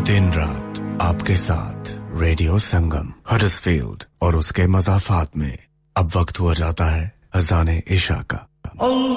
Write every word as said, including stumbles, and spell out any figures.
दिन रात आपके साथ रेडियो संगम हडर्सफील्ड और उसके मज़ाफ़ात में अब वक्त हुआ जाता है अज़ान-ए-इशा का।